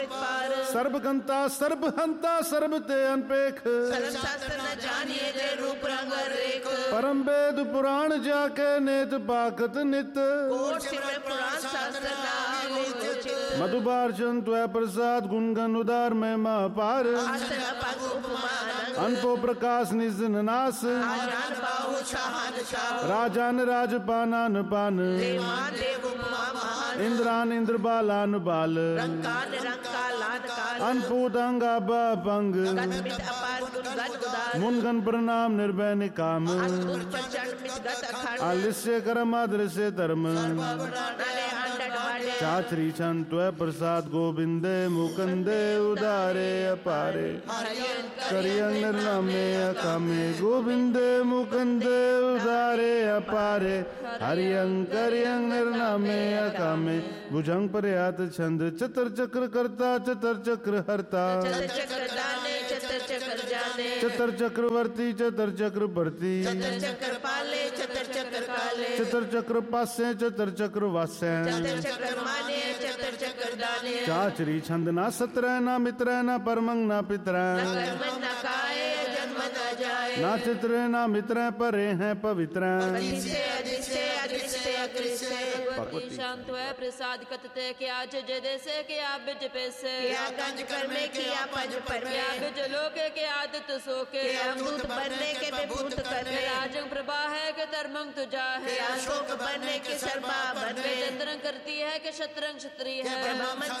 प्रतिपार सर्वगंता सर्वहंता सर्वते अनपेख सर्व शास्त्र न जानिए जय रूप रंग रेख परम वेद पुराण जाके नेत पाकत नित कोट सिमर पुराण शास्त्र नाम उचित मधुबार्चन त्वय प्रसाद गुणगन उदार में महापार आसन पग उपमान अनपो प्रकाश निजन नास आजान बाहु शाहन शाह राजान राजपानान पान देवान देव उपमा महान इंद्रान इंद्र बालान बाल रंकान रंकालान काल अनपूतंगा पंग गत अपार गुणगत उदार मुनगन प्रणाम निर्भय निकाम अद्भुत प्रचंड मित गत अखंड आलिस्य करम अदृश्य धर्म नले हंडट वाडे चाचरी छन त्वय प्रसाद गोविंदे मुकुंदे उदारे अपारे करियं निर्नामे अकामे गोविंदे मुकुंदे उदारे अपारे हरियं करियं निर्नामे अकामे भुजंग प्रयात छंद चतर चक्र करता चतर चक्र हरता चक्र दाने चतर चक्र जाने चतर चक्रवर्ती चतर चक्र भरती चतर चक्र पाले चतर चक्र काले चतर चक्र पासे चतर चक्र वासे चतर चक्र माने चतर चक्र दाने चाचरी छंद ना सत्रह ना मित्र ना परमंग ना पितर कर्म न काए जन्म न जाए ना चित्र ना मित्र परे हैं पवित्र अधिष्ठे अधिष्ठे अधिष्ठे अकृष्टे शांत है प्रसाद कतते क्या जय देसे क्या बिज पैसे क्या गंज कर्मे किया पज पर क्या बिज लोके के आदित सोके अमृत बनने के विभूत करने राजंग प्रभा है के धर्मंग तुझा है अशोक बनने के सर्वा बनने चंद्रंग करती है के शतरंग क्षत्रिय है ब्रह्मन